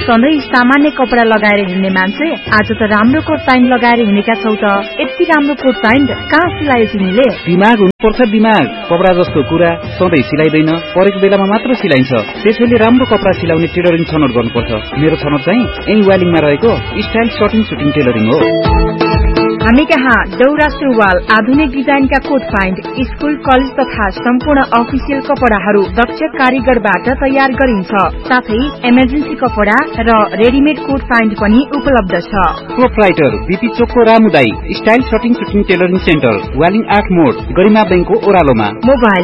सधैँ सामान्य कपडा लगाएर हिँड्ने मान्छे आज त राम्रो कोट प्यान्ट लगाएर हिँडेका छौ त। यति राम्रो कोट प्यान्ट कहाँ सिलायो तिमीले? दिमाग हुनुपर्छ दिमाग। कपडा जस्तो कुरा सधैँ सिलाइदैन, परेको बेलामा मात्र सिलाइन्छ। त्यसैले राम्रो कपडा सिलाउने टेलरिङ छनौट गर्नुपर्छ। मेरो छनौट चाहिँ यही वालिङमा रहेको स्टाइल सर्टिङ सुटिङ टेलरिङ हो। हामी कहाँ दौरा सुरुवाल, आधुनिक डिजाइनका कोट प्यान्ट, स्कूल कलेज तथा सम्पूर्ण अफिसियल कपडाहरू दक्ष कारीगरबाट तयार गरिन्छ। साथै इमर्जेन्सी कपडा र रेडिमेड कोट प्यान्ट पनि उपलब्ध छ। प्रोप्राइटर बीपी चोकको रामुदाई style shirting shooting tailoring centre, Waling 8 मोड, गरिमा बैंकको ओह्रालोमा। मोबाइल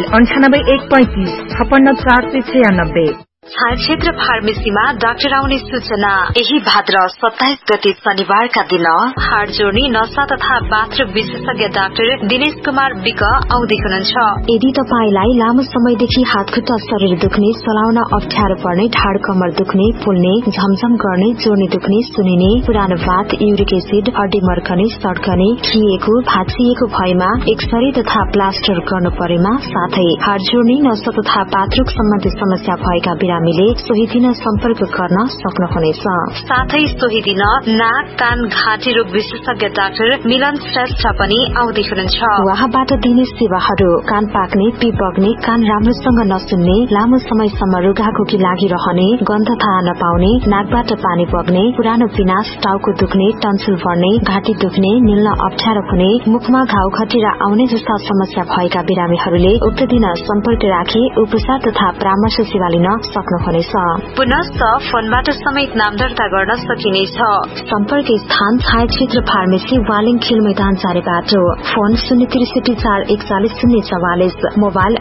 9815554496। छाया क्षेत्र फार्मेसीमा डाक्टर आउने सूचना। यही भाद्र 27 गते शनिबारका दिन हाड जोड्ने नसा तथा बाथरुम विशेषज्ञ डाक्टर दिनेश कुमार विक आउँदै हुनुहुन्छ। यदि तपाईलाई लामो समयदेखि हातखुट्टा शरीर दुख्ने, चलाउन अप्ठ्यारो पर्ने, ढाड कमर दुख्ने, फुल्ने, झमझम गर्ने, जोड्ने दुख्ने, सुनिने, पुरानो भात, युरिक एसिड, हड्डी मर्कने, सड्कने, खिएको, भाँचिएको भएमा एक्सरे तथा प्लास्टर गर्नु परेमा, साथै हाड जोड्ने, नसा तथा बाथरुम सम्बन्धी समस्या भएका बिरामीले सोही दिन सम्पर्क गर्न सक्नुहुनेछ। साथै सोही दिन नाक, कान, घाँटी रोग विशेषज्ञ डाक्टर मिलन श्रेष्ठ पनि आउँदै हुनुहुन्छ। उहाँबाट दिने सेवाहरू कान पाक्ने, पिप बग्ने, कान राम्रोसँग नसुन्ने, लामो समयसम्म रुघाखोकी लागिरहने, गन्ध थाहा नपाउने, नाकबाट पानी बग्ने, पुरानो पिनास, टाउको दुख्ने, टन्सिल बढ्ने, घाँटी दुख्ने, निल्न अप्ठ्यारो हुने, मुखमा घाउ खटिरा आउने जस्ता समस्या भएका बिरामीहरूले उक्त दिन सम्पर्क राखी उपचार तथा परामर्श सेवा लिन सक्नुहुनेछ। पुनश्च फोनबाट समेत नाम दर्ता गर्न सकिनेछ। सम्पर्क स्थान छाया क्षेत्र फार्मेसी, वालिङ खेल मैदान चारे बाटो। Phone 063414044, mobile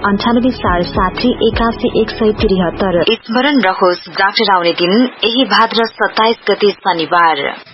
9847818173। स्मरण रहोस्, डाक्टर आउने दिन यही भाद्र 27 गते शनिबार।